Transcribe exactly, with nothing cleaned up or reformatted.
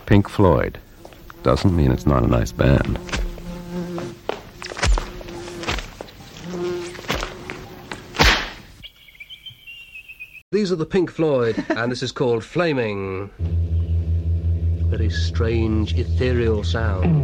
Pink Floyd. Doesn't mean it's not a nice band. These are the Pink Floyd, and this is called Flaming. Very strange, ethereal sound.